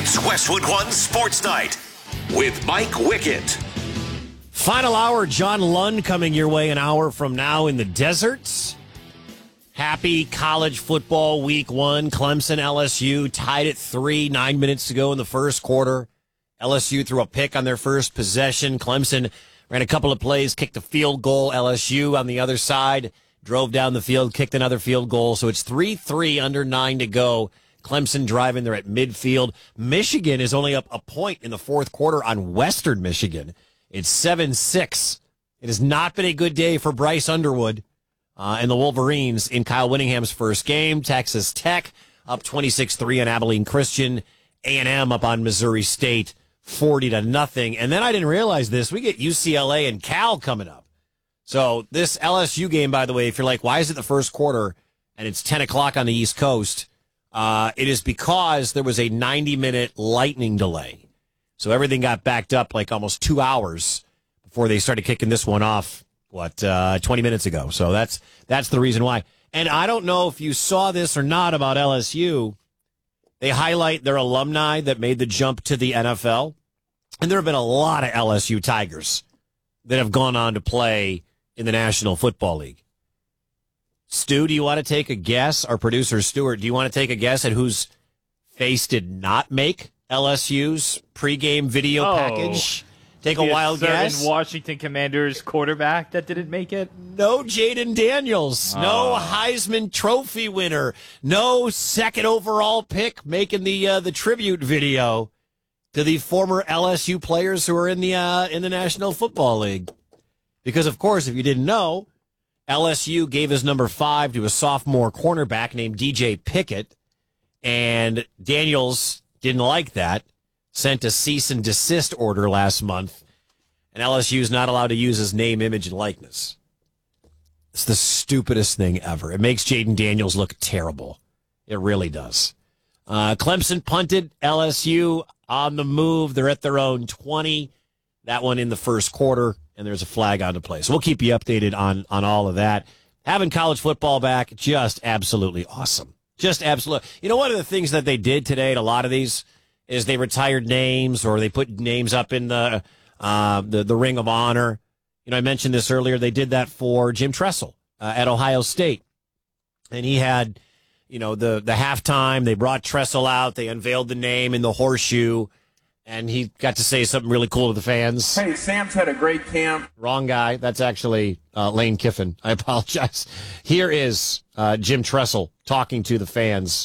It's Westwood One Sports Night with Mike Wickett. Final hour, John Lund coming your way an hour from now in the deserts. Happy college football week one. Clemson, LSU tied at 3, 9 minutes to go in the first quarter. LSU threw a pick on their first possession. Clemson ran a couple of plays, kicked a field goal. LSU on the other side drove down the field, kicked another field goal. So it's 3-3 under 9 to go. Clemson driving, they're at midfield. Michigan is only up a point in the fourth quarter on Western Michigan. It's 7-6. It has not been a good day for Bryce Underwood and the Wolverines in Kyle Whittingham's first game. Texas Tech up 26-3 on Abilene Christian. A&M up on Missouri State 40-0. And then I didn't realize this. We get UCLA and Cal coming up. So this LSU game, by the way, if you're like, why is it the first quarter and it's 10 o'clock on the East Coast? It is because there was a 90-minute lightning delay. So everything got backed up like almost 2 hours before they started kicking this one off, 20 minutes ago. So that's the reason why. And I don't know if you saw this or not about LSU. They highlight their alumni that made the jump to the NFL. And there have been a lot of LSU Tigers that have gone on to play in the National Football League. Stu, do you want to take a guess? Our producer, Stuart, do you want to take a guess at whose face did not make LSU's pregame video package? Take a wild guess. Washington Commanders quarterback that didn't make it? No Jaden Daniels. No Heisman Trophy winner. No second overall pick making the tribute video to the former LSU players who are in the National Football League. Because, of course, if you didn't know, LSU gave his number 5 to a sophomore cornerback named DJ Pickett, and Daniels didn't like that, sent a cease and desist order last month, and LSU is not allowed to use his name, image, and likeness. It's the stupidest thing ever. It makes Jaden Daniels look terrible. It really does. Clemson punted, LSU on the move. They're at their own 20. That one in the first quarter, and there's a flag on the play. So we'll keep you updated on all of that. Having college football back, just absolutely awesome. Just absolute. You know, one of the things that they did today at a lot of these is they retired names or they put names up in the Ring of Honor. You know, I mentioned this earlier. They did that for Jim Tressel at Ohio State. And he had, you know, the halftime. They brought Tressel out. They unveiled the name in the horseshoe. And he got to say something really cool to the fans. Hey, Sam's had a great camp. Wrong guy. That's actually Lane Kiffin. I apologize. Here is Jim Tressel talking to the fans